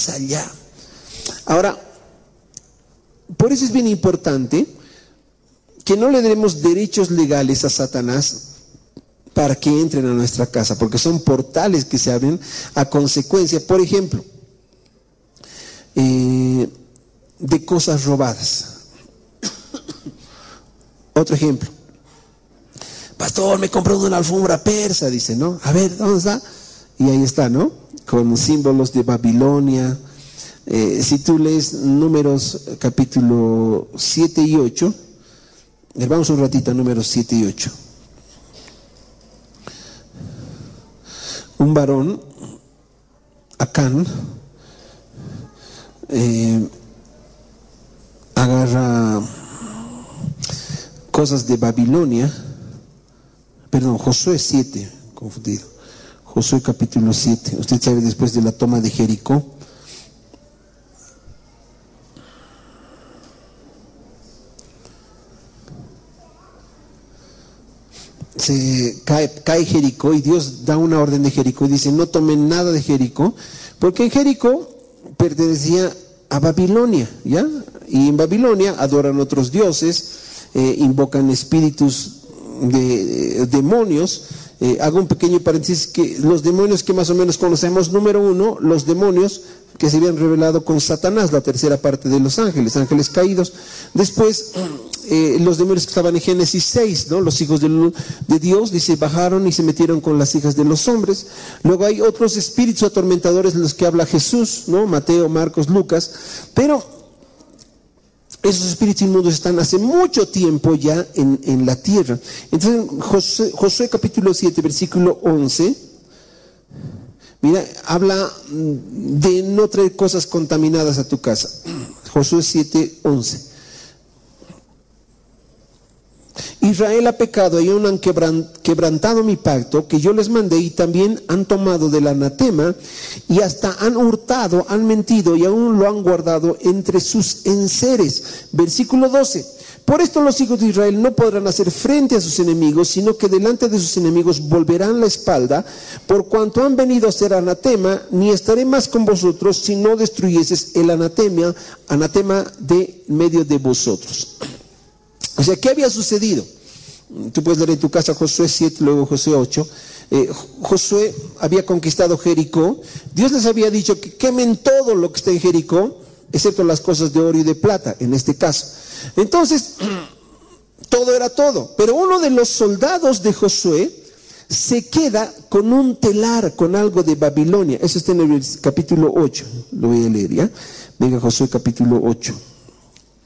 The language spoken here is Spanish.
más allá. Ahora, por eso es bien importante que no le demos derechos legales a Satanás para que entren a nuestra casa, porque son portales que se abren a consecuencia, por ejemplo, de cosas robadas. Otro ejemplo: pastor, me compró una alfombra persa, dice, ¿no? A ver, ¿dónde está? Y ahí está, ¿no? Con símbolos de Babilonia. Si tú lees Números capítulo 7 y 8, vamos un ratito a Números 7 y 8. Un varón, Acán, agarra cosas de Babilonia, Josué 7, confundido, Josué capítulo 7, usted sabe, después de la toma de Jericó, se cae Jericó y Dios da una orden de Jericó y dice: no tomen nada de Jericó, porque en Jericó pertenecía a Babilonia, ¿ya? Y en Babilonia adoran otros dioses, invocan espíritus de demonios. Hago un pequeño paréntesis, que los demonios que más o menos conocemos: número uno, los demonios que se habían revelado con Satanás, la tercera parte de los ángeles caídos. Después, los demonios que estaban en Génesis 6, ¿no? Los hijos de Dios, dice, bajaron y se metieron con las hijas de los hombres. Luego hay otros espíritus atormentadores de los que habla Jesús, ¿no? Mateo, Marcos, Lucas. Pero esos espíritus inmundos están hace mucho tiempo ya en la tierra. Entonces, Josué capítulo 7, versículo 11, mira, habla de no traer cosas contaminadas a tu casa. Josué 7, 11. Israel ha pecado y aún han quebrantado mi pacto que yo les mandé, y también han tomado del anatema, y hasta han hurtado, han mentido, y aún lo han guardado entre sus enseres. Versículo 12. Por esto los hijos de Israel no podrán hacer frente a sus enemigos, sino que delante de sus enemigos volverán la espalda, por cuanto han venido a ser anatema. Ni estaré más con vosotros si no destruyeses el anatema de medio de vosotros. O sea, ¿qué había sucedido? Tú puedes leer en tu casa Josué 7, luego Josué 8. Josué había conquistado Jericó. Dios les había dicho que quemen todo lo que está en Jericó, excepto las cosas de oro y de plata, en este caso. Entonces, todo era todo. Pero uno de los soldados de Josué se queda con un telar, con algo de Babilonia. Eso está en el capítulo 8. Lo voy a leer, ¿ya? Venga, Josué capítulo 8.